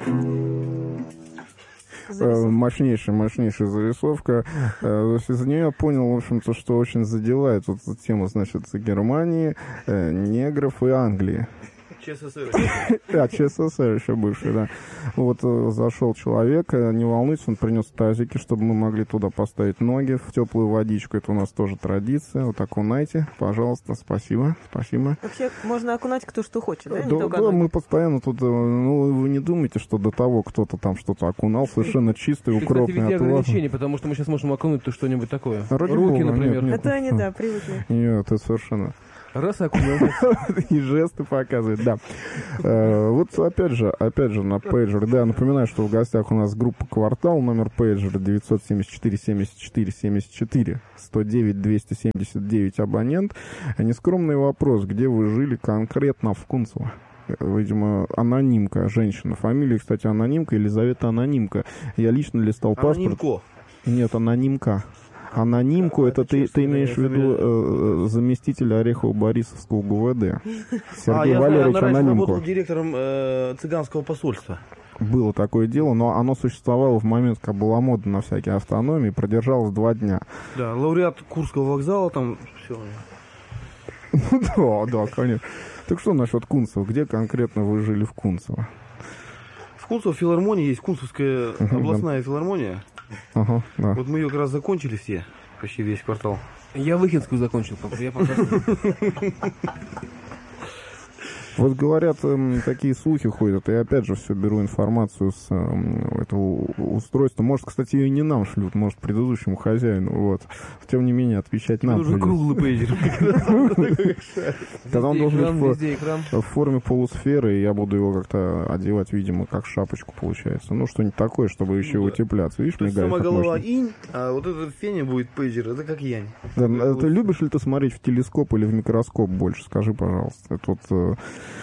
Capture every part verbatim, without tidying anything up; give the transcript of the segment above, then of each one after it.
Зарисовка. Мощнейшая, мощнейшая зарисовка. Из нее я понял, в общем-то, что очень задевает вот эту тему, значит, Германии, негров и Англии. ЧССР. Да, ЧССР еще бывший, да. Вот зашел человек, не волнуйтесь, он принес тазики, чтобы мы могли туда поставить ноги в теплую водичку. Это у нас тоже традиция. Вот окунайте, пожалуйста, спасибо, спасибо. Вообще можно окунать кто что хочет, да? Да, Не да, только да, ноги. мы постоянно тут, ну, вы не думайте, что до того кто-то там что-то окунал, совершенно чистый, И, кстати, укропный везде отвар. ограничения, потому что мы сейчас можем окунуть то что-нибудь такое. Ради Руки, бога, например. нет, нет. Это они, да, привыкли. Нет, это совершенно... Раз и окунул. И жесты показывает, да. Э, Вот опять же, опять же на пейджере, да, я напоминаю, что в гостях у нас группа «Квартал», номер пейджера девятьсот семьдесят четыре семьдесят четыре семьдесят четыре сто девять двести семьдесят девять абонент. Нескромный вопрос, где вы жили конкретно в Кунцево? Видимо, анонимка, женщина. Фамилия, кстати, анонимка, Елизавета Анонимка. Я лично листал паспорт. Анонимко. Нет, анонимка. Анонимку, А, это, это ты, честно, ты имеешь я в виду э, заместителя Орехово-Борисовского ГУВД. А, Сергей я знаю, Валерьевич она раньше Анонимку. работала директором э, цыганского посольства. Было такое дело, но оно существовало в момент, когда была мода на всякие автономии, продержалось два дня. Да, лауреат Курского вокзала, там все. Ну да, да, конечно. Так что насчет Кунцева? Где конкретно вы жили в Кунцево? В Кунцево филармонии есть Кунцевская областная филармония. Ага, да. Вот мы ее как раз закончили все, почти весь квартал. Я Выхинскую закончил, я пока... Вот говорят, эм, такие слухи ходят, и опять же все беру информацию с эм, этого устройства. Может, кстати, ее не нам шлют, может, предыдущему хозяину, вот. Тем не менее, отвечать нам Нужен придется. круглый пейджер. Тогда он должен Экран, быть везде экран. в форме полусферы, и я буду его как-то одевать, видимо, как шапочку получается. Ну, что-нибудь такое, чтобы еще Ну да. утепляться. Видишь, То есть мигает сама как голова мощно. инь, а вот этот феня будет пейджер, это как янь. Да, а ты любишь ли ты смотреть в телескоп или в микроскоп больше? Скажи, пожалуйста. Это вот э,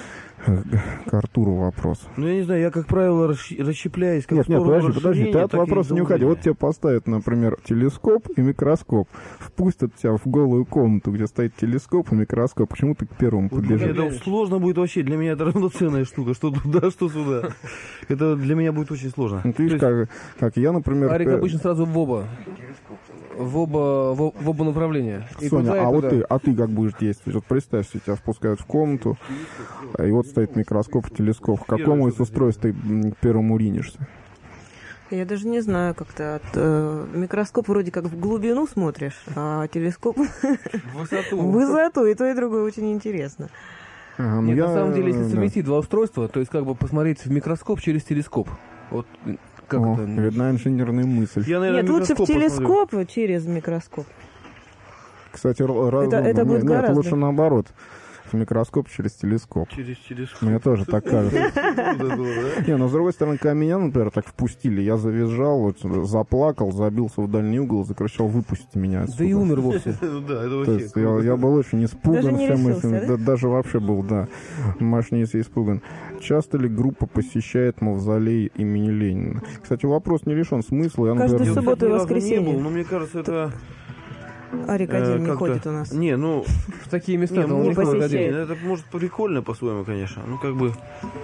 к Артуру вопрос. Ну, я не знаю, я, как правило, расщ- расщепляюсь. Как Нет, в нет, сторону подожди, подожди, ты расширения, от так и вопроса не уходи. заумления. Вот тебе поставят, например, телескоп и микроскоп. Впустят тебя в голую комнату, где стоит телескоп и микроскоп. Почему ты к первому Вот подлежишь? это сложно будет вообще. Для меня это равноценная штука. Что туда, что сюда. Это для меня будет очень сложно. Ну, ты видишь, как, как я, например... Арик э, обычно сразу в оба. В оба, в, в оба направления. И Соня, туда, и а вот туда. ты, а ты как будешь действовать? Вот представь себе, тебя впускают в комнату, и вот стоит микроскоп и телескоп. К какому из устройств ты м, первому ринешься? Я даже не знаю, как-то от э, микроскоп вроде как в глубину смотришь, а телескоп В высоту. в высоту, и то, и другое очень интересно. Ага, ну Нет, я, на самом деле, если да. совместить два устройства, то есть как бы посмотреть в микроскоп через телескоп. Вот как О, это? видна инженерная мысль. Я, наверное, Нет, лучше в микроскоп посмотрю. телескоп через микроскоп. Кстати, р- разум... это будет нет, гораздо. лучше наоборот. В микроскоп через телескоп. Через телескоп. Мне тоже так кажется. Не, но с другой стороны, когда меня, например, так впустили, я завизжал, вот, заплакал, забился в дальний угол, закричал: выпустите меня отсюда. Да и умер вовсе. Ну да, это То вообще есть я, я был очень испуган Даже не всем решился, этим, да? да, даже вообще был, да, мощнейше испуган. Часто ли группа посещает мавзолей имени Ленина? Кстати, вопрос не решен. Смысл, я, Каждую например, субботу и ни разу воскресенье. не был, но мне кажется, это... Арик э, один не как-то- ходит у нас. Не, ну, В такие места не, там может, никто не посещает. ходил. это может прикольно по-своему, конечно. Ну, как бы,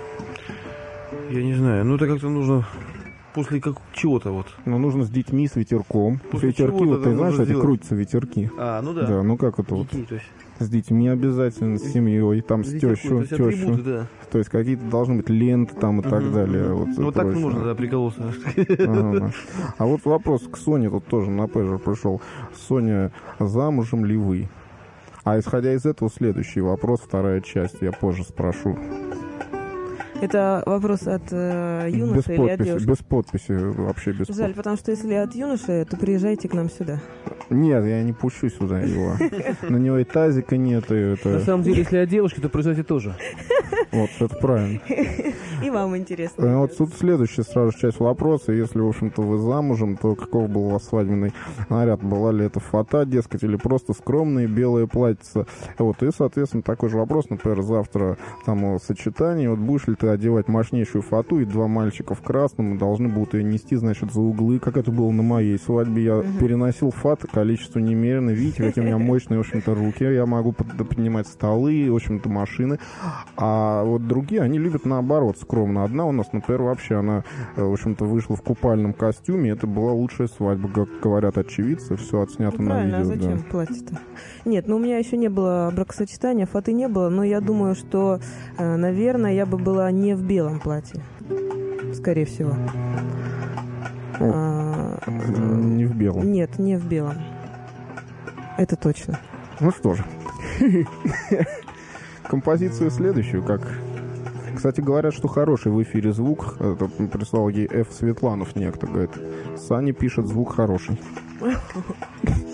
я не знаю, ну это как-то нужно после как чего-то вот. ну, нужно с детьми, с ветерком. После Ветерки, чего-то вот ты это знаешь, нужно эти сделать. крутятся ветерки. А, ну да. Да, ну как это вот? Детей, то есть. С детьми обязательно, с семьей, там с Ветерку, то тещу, есть атрибуты, тещу. да. То есть какие-то должны быть ленты там и так Мгм, далее. мгм. Вот, и Ну, вот так прочее. можно, да, приколоться. Ага. А вот вопрос к Соне тут тоже на пейджер пришел. Соня, замужем ли вы? А исходя из этого, следующий вопрос, вторая часть, я позже спрошу. Это вопрос от э, Без юноши или от подписи, девушки? без подписи, вообще без Жаль, потому что если от юноши, то приезжайте к нам сюда. Нет, я не пущу сюда его. На него и тазика нет, и На это... самом деле, если от девушки, то приезжайте тоже. Вот, это правильно. И вам Э, интересно. Вот тут следующая сразу же часть вопроса. Если, в общем-то, вы замужем, то каков был у вас свадебный наряд? Была ли это фата, дескать, или просто скромные белые платьица? Вот, и, соответственно, такой же вопрос, например, завтра там о сочетании. Вот будешь ли ты одевать мощнейшую фату, и два мальчика в красном должны будут ее нести, значит, за углы, как это было на моей свадьбе. Я переносил фат, количество немерено. Видите, какие у меня мощные, в общем-то, руки. Я могу под- поднимать столы, в общем-то, машины. А вот другие, они любят наоборот, скромно. Одна у нас, например, вообще, она, в общем-то, вышла в купальном костюме. Это была лучшая свадьба, как говорят очевидцы. Все отснято Ну, на правильно, видео. а зачем Да. платье-то? Нет, ну у меня еще не было бракосочетания, фаты не было, но я думаю, что, э, наверное, я бы была не в белом платье. Скорее всего. А, Не в белом. Нет, не в белом. Это точно. Ну что же. Композицию следующую, как... Кстати, говорят, что хороший в эфире звук. Это прислал ей Ф. Светланов некто. Говорит, Саня пишет, звук хороший.